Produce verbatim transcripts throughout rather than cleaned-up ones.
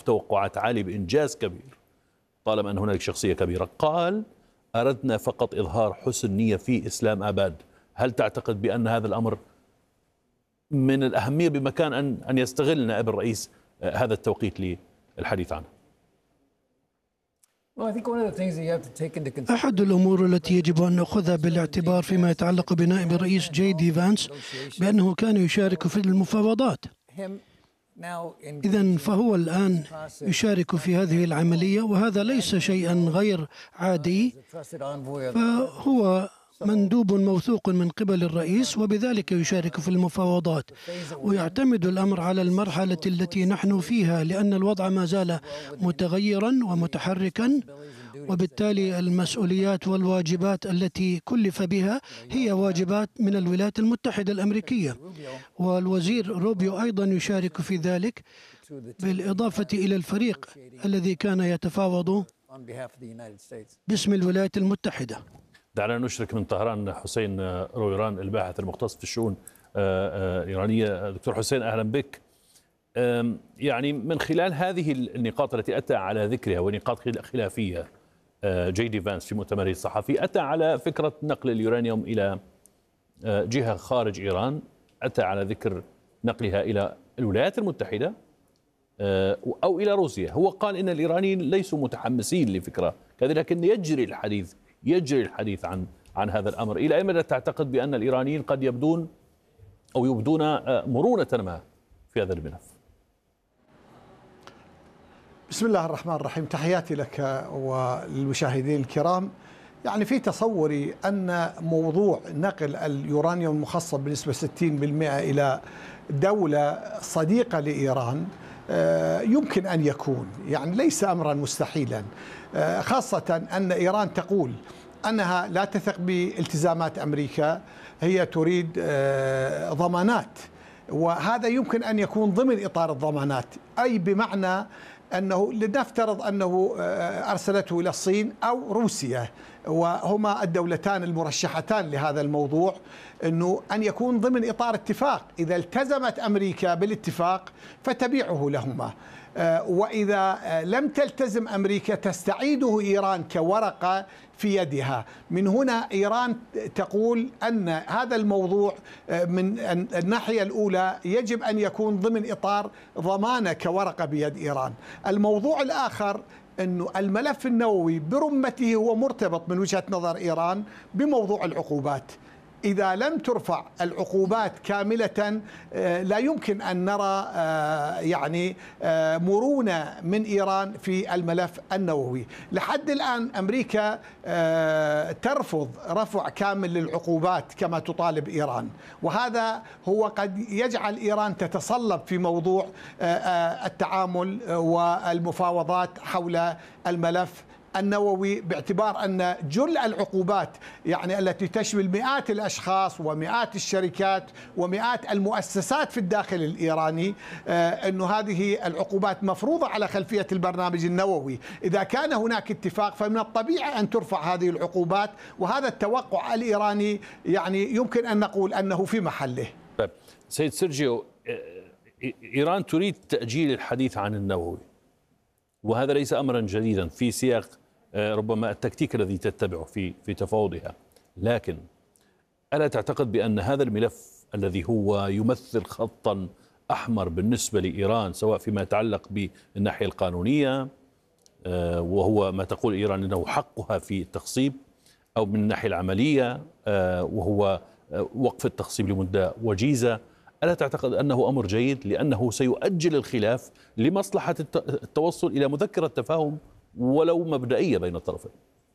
توقعات عالية بإنجاز كبير طالما أن هناك شخصية كبيرة. قال أردنا فقط إظهار حسن نية في إسلام آباد. هل تعتقد بأن هذا الأمر من الأهمية بمكان أن أن يستغل نائب الرئيس هذا التوقيت للحديث عنه؟ أحد الأمور التي يجب أن نأخذها بالاعتبار فيما يتعلق بنائب الرئيس جي دي فانس بأنه كان يشارك في المفاوضات. إذن فهو الآن يشارك في هذه العملية، وهذا ليس شيئا غير عادي، فهو مندوب موثوق من قبل الرئيس وبذلك يشارك في المفاوضات. ويعتمد الأمر على المرحلة التي نحن فيها، لأن الوضع ما زال متغيرا ومتحركا، وبالتالي المسؤوليات والواجبات التي كلف بها هي واجبات من الولايات المتحدة الأمريكية، والوزير روبيو أيضا يشارك في ذلك، بالإضافة إلى الفريق الذي كان يتفاوض باسم الولايات المتحدة. دعنا نشرك من طهران حسين رويران الباحث المختص في الشؤون الإيرانية. دكتور حسين أهلا بك. يعني من خلال هذه النقاط التي أتى على ذكرها ونقاط خلافية جي دي فانس في مؤتمره الصحفي، أتى على فكرة نقل اليورانيوم إلى جهة خارج إيران، أتى على ذكر نقلها إلى الولايات المتحدة أو إلى روسيا. هو قال إن الإيرانيين ليسوا متحمسين لفكرة كذا، لكن يجري الحديث يجري الحديث عن عن هذا الأمر. إلى أي مدى تعتقد بأن الإيرانيين قد يبدون أو يبدون مرونة ما في هذا الملف؟ بسم الله الرحمن الرحيم، تحياتي لك وللمشاهدين الكرام. يعني في تصوري أن موضوع نقل اليورانيوم المخصب بنسبة ستين بالمئة إلى دولة صديقة لإيران يمكن أن يكون، يعني ليس أمرا مستحيلا، خاصة أن إيران تقول أنها لا تثق بالتزامات أمريكا، هي تريد ضمانات، وهذا يمكن أن يكون ضمن إطار الضمانات، أي بمعنى أنه لنفترض أنه أرسلته إلى الصين أو روسيا، وهما الدولتان المرشحتان لهذا الموضوع، أنه أن يكون ضمن إطار اتفاق. إذا التزمت أمريكا بالاتفاق فتبيعه لهما، وإذا لم تلتزم أمريكا تستعيده إيران كورقة في يدها. من هنا إيران تقول أن هذا الموضوع من الناحية الأولى يجب أن يكون ضمن إطار ضمانة كورقة بيد إيران. الموضوع الآخر أنه الملف النووي برمته هو مرتبط من وجهة نظر إيران بموضوع العقوبات. إذا لم ترفع العقوبات كاملة لا يمكن أن نرى يعني مرونة من إيران في الملف النووي. لحد الآن أمريكا ترفض رفع كامل للعقوبات كما تطالب إيران، وهذا هو قد يجعل إيران تتصلب في موضوع التعامل والمفاوضات حول الملف النووي، باعتبار أن جل العقوبات يعني التي تشمل مئات الأشخاص ومئات الشركات ومئات المؤسسات في الداخل الإيراني، أن هذه العقوبات مفروضة على خلفية البرنامج النووي. إذا كان هناك اتفاق فمن الطبيعي أن ترفع هذه العقوبات، وهذا التوقع الإيراني يعني يمكن أن نقول أنه في محله. طيب سيد سيرجيو، إيران تريد تأجيل الحديث عن النووي، وهذا ليس أمرا جديدا في سياق ربما التكتيك الذي تتبعه في في تفاوضها، لكن ألا تعتقد بأن هذا الملف الذي هو يمثل خطا أحمر بالنسبة لإيران، سواء فيما يتعلق بالناحية القانونية وهو ما تقول إيران أنه حقها في التخصيب، أو من الناحية العملية وهو وقف التخصيب لمدة وجيزة، ألا تعتقد أنه أمر جيد لأنه سيؤجل الخلاف لمصلحة التوصل إلى مذكرة تفاهم ولو مبدئية بين الطرفين؟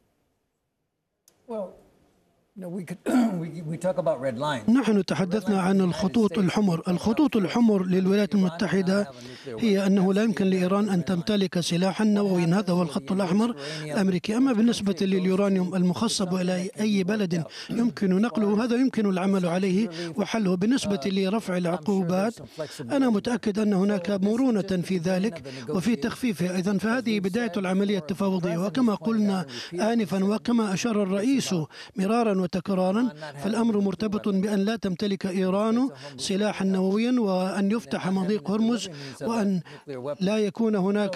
نحن تحدثنا عن الخطوط الحمر. الخطوط الحمر للولايات المتحدة هي أنه لا يمكن لإيران أن تمتلك سلاحا نوويا، هذا هو الخط الأحمر الأمريكي. أما بالنسبة لليورانيوم المخصب إلى أي بلد يمكن نقله، هذا يمكن العمل عليه وحله. بالنسبة لرفع العقوبات أنا متأكد أن هناك مرونة في ذلك وفي تخفيفها. إذن فهذه بداية العملية التفاوضية، وكما قلنا آنفا وكما أشار الرئيس مرارا وتكرارا، فالأمر مرتبط بأن لا تمتلك إيران سلاحا نوويا، وأن يفتح مضيق هرمز، وأن لا يكون هناك